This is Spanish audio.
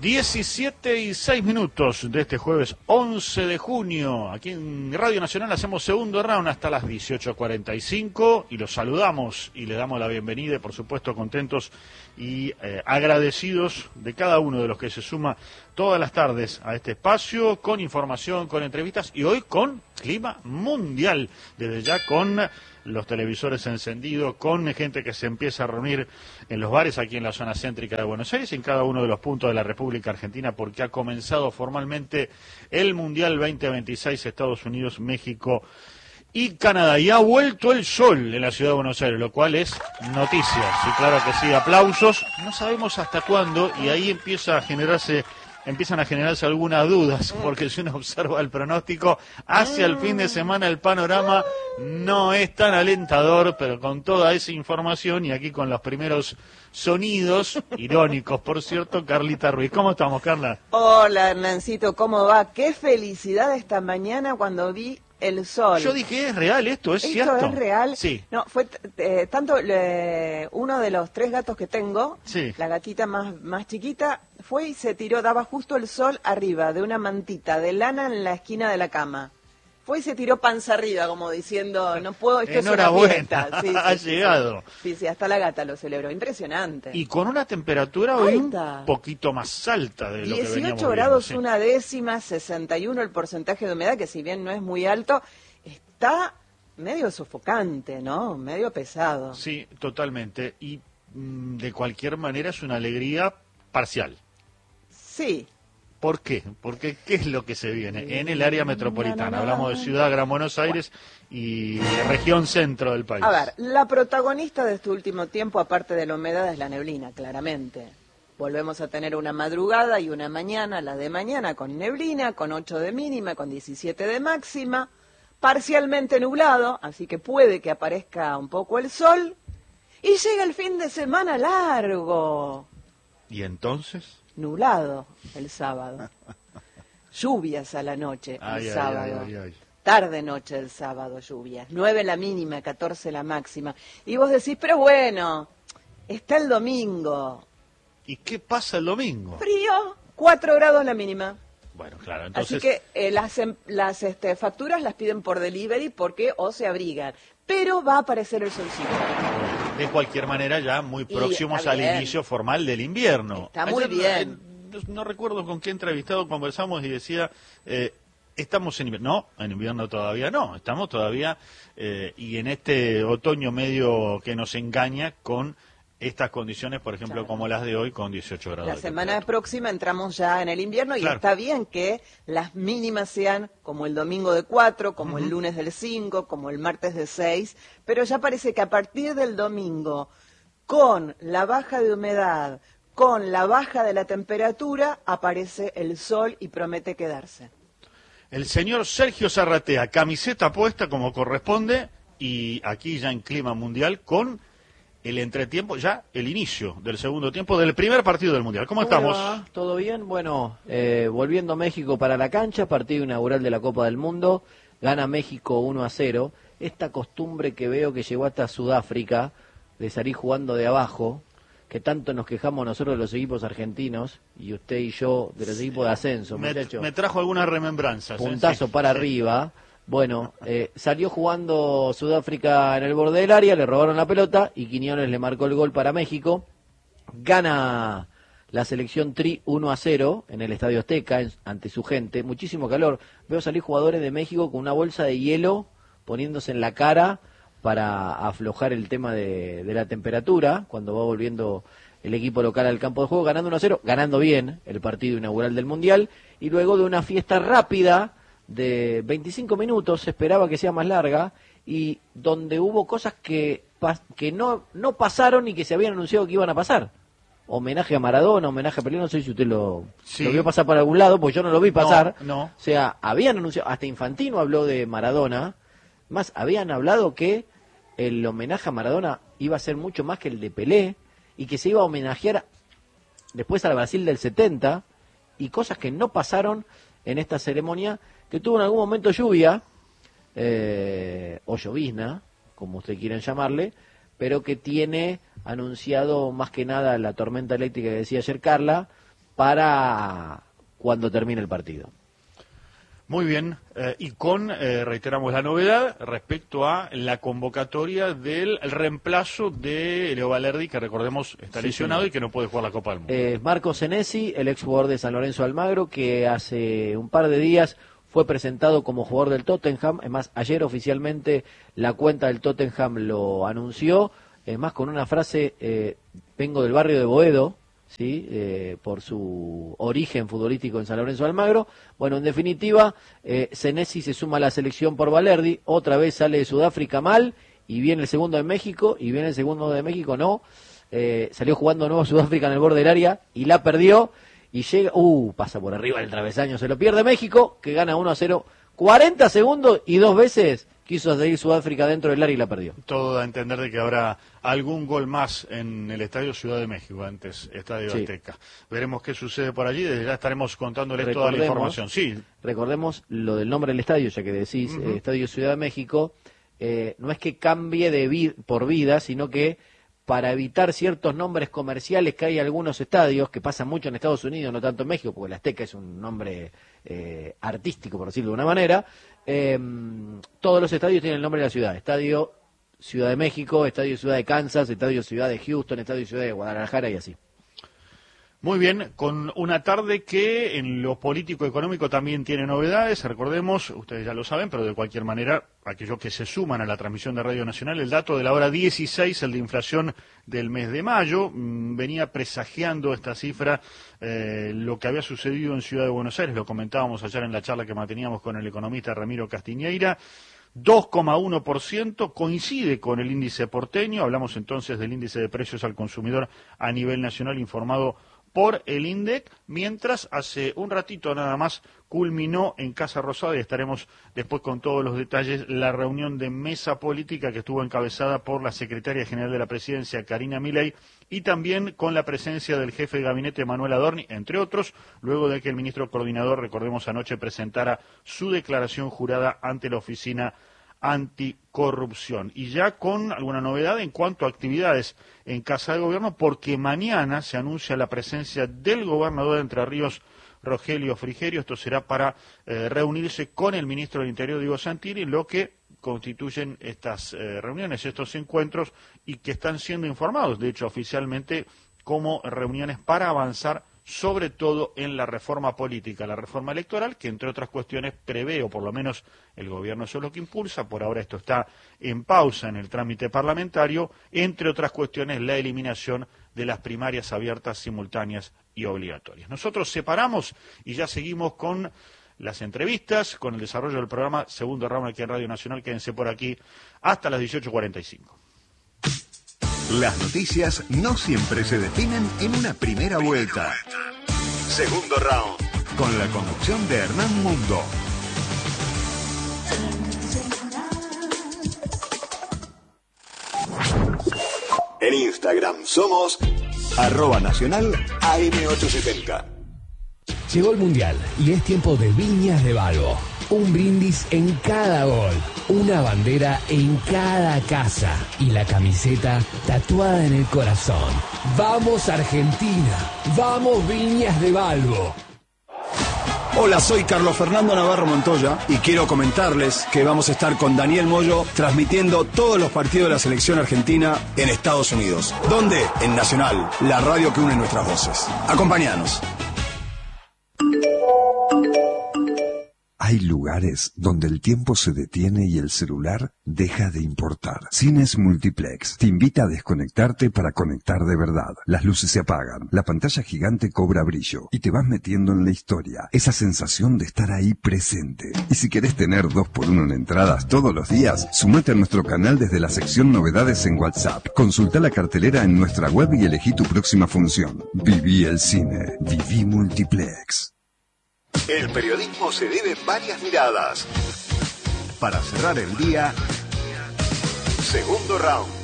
17:06 de este jueves 11 de junio. Aquí en Radio Nacional hacemos segundo round hasta las 18:45 y los saludamos y les damos la bienvenida y por supuesto contentos y agradecidos de cada uno de los que se suma todas las tardes a este espacio con información, con entrevistas y hoy con clima mundial, desde ya con los televisores encendidos, con gente que se empieza a reunir en los bares aquí en la zona céntrica de Buenos Aires, en cada uno de los puntos de la República Argentina, porque ha comenzado formalmente el Mundial 2026, Estados Unidos, México y Canadá, y ha vuelto el sol en la ciudad de Buenos Aires, lo cual es noticia, sí, claro que sí, aplausos, no sabemos hasta cuándo, y ahí empiezan a generarse algunas dudas, porque si uno observa el pronóstico, hacia el fin de semana el panorama no es tan alentador, pero con toda esa información, y aquí con los primeros sonidos, irónicos por cierto, Carlita Ruiz. ¿Cómo estamos, Carla? Hola, Hernancito, ¿cómo va? Qué felicidad esta mañana cuando vi el sol. Yo dije, ¿es real esto? ¿Es cierto? ¿Esto es real? Sí. No, fue tanto uno de los 3 gatos que tengo, sí, la gatita más chiquita, fue y se tiró, daba justo el sol arriba de una mantita de lana en la esquina de la cama. Fue y se tiró panza arriba, como diciendo, no puedo, esto es una fiesta. Sí, ha llegado. Sí, hasta la gata lo celebró, impresionante. Y con una temperatura hoy un poquito más alta de lo que veníamos 18 grados, viendo, una décima, 61 el porcentaje de humedad, que si bien no es muy alto, está medio sofocante, ¿no? Medio pesado. Sí, totalmente. Y de cualquier manera es una alegría parcial. Sí. ¿Por qué? Porque ¿qué es lo que se viene? En el área metropolitana. Hablamos de Ciudad Gran Buenos Aires y región centro del país. A ver, la protagonista de este último tiempo, aparte de la humedad, es la neblina, claramente. Volvemos a tener una madrugada y una mañana, la de mañana con neblina, con 8 de mínima, con 17 de máxima, parcialmente nublado, así que puede que aparezca un poco el sol, y llega el fin de semana largo. ¿Y entonces? Nublado el sábado. Lluvias a la noche el sábado. Tarde-noche el sábado, lluvias. 9 la mínima, 14 la máxima. Y vos decís, pero bueno, está el domingo. ¿Y qué pasa el domingo? Frío, 4 grados la mínima. Bueno, claro, entonces... Así que las facturas las piden por delivery porque o se abrigan. Pero va a aparecer el solcito. De cualquier manera, ya muy próximos al inicio formal del invierno. Está muy bien. No recuerdo con qué entrevistado conversamos y decía, estamos en invierno. No, en invierno todavía no. Estamos todavía, y en este otoño medio que nos engaña con estas condiciones, por ejemplo, claro, como las de hoy, con 18 grados. La semana próxima entramos ya en el invierno y claro, está bien que las mínimas sean como el domingo de 4, como el lunes del 5, como el martes de 6, pero ya parece que a partir del domingo, con la baja de humedad, con la baja de la temperatura, aparece el sol y promete quedarse. El señor Sergio Zarratea, camiseta puesta como corresponde, y aquí ya en clima mundial con el entretiempo, ya el inicio del segundo tiempo del primer partido del Mundial. ¿Cómo estamos? ¿Todo bien? Bueno, volviendo México para la cancha, partido inaugural de la Copa del Mundo, gana México 1-0. Esta costumbre que veo que llegó hasta Sudáfrica, de salir jugando de abajo, que tanto nos quejamos nosotros de los equipos argentinos, y usted y yo de los equipos de ascenso, muchachos. Me trajo algunas remembranzas. Puntazo para arriba. Bueno, salió jugando Sudáfrica en el borde del área, le robaron la pelota y Quiñones le marcó el gol para México. Gana la selección Tri 1-0 en el Estadio Azteca ante su gente. Muchísimo calor. Veo salir jugadores de México con una bolsa de hielo poniéndose en la cara para aflojar el tema de la temperatura cuando va volviendo el equipo local al campo de juego, ganando 1-0, ganando bien el partido inaugural del Mundial, y luego de una fiesta rápida de 25 minutos, se esperaba que sea más larga, y donde hubo cosas que no pasaron y que se habían anunciado que iban a pasar. Homenaje a Maradona, homenaje a Pelé, no sé si usted lo vio pasar por algún lado, porque yo no lo vi pasar. No. O sea, habían anunciado, hasta Infantino habló de Maradona, más habían hablado que el homenaje a Maradona iba a ser mucho más que el de Pelé, y que se iba a homenajear después al Brasil del 70, y cosas que no pasaron en esta ceremonia, que tuvo en algún momento lluvia, o llovizna, como ustedes quieran llamarle, pero que tiene anunciado más que nada la tormenta eléctrica que decía ayer Carla, para cuando termine el partido. Muy bien, y reiteramos la novedad respecto a la convocatoria del reemplazo de Leo Valerdi, que recordemos está lesionado y que no puede jugar la Copa del Mundo. Marco Senesi, el exjugador de San Lorenzo de Almagro, que hace un par de días fue presentado como jugador del Tottenham. Es más, ayer oficialmente la cuenta del Tottenham lo anunció, es más, con una frase, vengo del barrio de Boedo, ¿sí? Por su origen futbolístico en San Lorenzo de Almagro. Bueno, en definitiva, Senesi se suma a la selección por Valerdi, otra vez sale de Sudáfrica mal, y viene el segundo de México, y viene el segundo de México no, salió jugando nuevo Sudáfrica en el borde del área, y la perdió, y llega, pasa por arriba del travesaño, se lo pierde México, que gana 1-0, 40 segundos, y 2 veces quiso seguir Sudáfrica dentro del área y la perdió. Todo da a entender de que habrá algún gol más en el Estadio Ciudad de México, antes Estadio Azteca. Veremos qué sucede por allí, desde ya estaremos contándoles toda la información. Sí. Recordemos lo del nombre del estadio, ya que decís Estadio Ciudad de México, no es que cambie por vida, sino que para evitar ciertos nombres comerciales que hay algunos estadios, que pasan mucho en Estados Unidos, no tanto en México, porque el Azteca es un nombre artístico, por decirlo de una manera, todos los estadios tienen el nombre de la ciudad. Estadio Ciudad de México, Estadio Ciudad de Kansas, Estadio Ciudad de Houston, Estadio Ciudad de Guadalajara y así. Muy bien, con una tarde que en lo político-económico también tiene novedades, recordemos, ustedes ya lo saben, pero de cualquier manera, aquellos que se suman a la transmisión de Radio Nacional, el dato de la hora 16, el de inflación del mes de mayo, venía presagiando esta cifra lo que había sucedido en Ciudad de Buenos Aires, lo comentábamos ayer en la charla que manteníamos con el economista Ramiro Castiñeira, 2,1%, coincide con el índice porteño, hablamos entonces del índice de precios al consumidor a nivel nacional informado por el INDEC, mientras hace un ratito nada más culminó en Casa Rosada, y estaremos después con todos los detalles, la reunión de mesa política que estuvo encabezada por la secretaria general de la Presidencia, Karina Milei, y también con la presencia del jefe de gabinete, Manuel Adorni, entre otros, luego de que el ministro coordinador, recordemos anoche, presentara su declaración jurada ante la oficina anticorrupción. Y ya con alguna novedad en cuanto a actividades en Casa de Gobierno, porque mañana se anuncia la presencia del gobernador de Entre Ríos, Rogelio Frigerio. Esto será para reunirse con el ministro del Interior, Diego Santilli, lo que constituyen estas reuniones, estos encuentros, y que están siendo informados, de hecho, oficialmente, como reuniones para avanzar sobre todo en la reforma política, la reforma electoral, que entre otras cuestiones prevé, o por lo menos el gobierno eso es lo que impulsa, por ahora esto está en pausa en el trámite parlamentario, entre otras cuestiones la eliminación de las primarias abiertas, simultáneas y obligatorias. Nosotros separamos y ya seguimos con las entrevistas, con el desarrollo del programa Segundo Round aquí en Radio Nacional. Quédense por aquí hasta las 18:45. Las noticias no siempre se definen en una primera vuelta. Segundo Round, con la conducción de Hernán Mundo. En Instagram somos @nacional AM870. Llegó el Mundial y es tiempo de Viñas de Balbo. Un brindis en cada gol, una bandera en cada casa y la camiseta tatuada en el corazón. ¡Vamos Argentina! ¡Vamos Viñas de Balbo! Hola, soy Carlos Fernando Navarro Montoya y quiero comentarles que vamos a estar con Daniel Moyo transmitiendo todos los partidos de la selección argentina en Estados Unidos. ¿Dónde? En Nacional, la radio que une nuestras voces. Acompáñanos. Hay lugares donde el tiempo se detiene y el celular deja de importar. Cines Multiplex te invita a desconectarte para conectar de verdad. Las luces se apagan, la pantalla gigante cobra brillo y te vas metiendo en la historia. Esa sensación de estar ahí presente. Y si querés tener 2x1 en entradas todos los días, sumate a nuestro canal desde la sección Novedades en WhatsApp. Consulta la cartelera en nuestra web y elegí tu próxima función. Viví el cine. Viví Multiplex. El periodismo se debe varias miradas. Para cerrar el día, Segundo Round.